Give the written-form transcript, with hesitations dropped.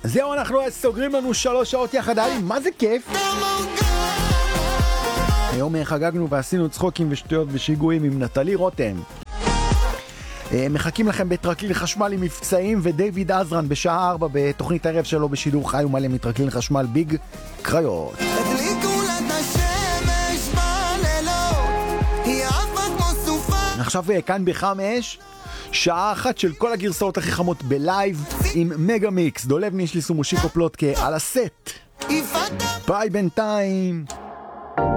זהו, אנחנו סוגרים לנו 3 שעות יחד, היה לי מה זה כיף. היום חגגנו ועשינו צחוקים ושטויות ושיגועים עם נטלי רותם. מחכים לכם בטרקליל חשמל עם מבצעים, ודייוויד עזרן בשעה 4 בתוכנית הערב שלו בשידור חי ומלא מטרקליל חשמל ביג קריות. עכשיו כאן בחמש, שעה 1 של כל הגרסאות הכי חמות בלייב עם מגה מיקס, דולב נישליס ומושיקו פלוטקה על הסט. ביי בינתיים.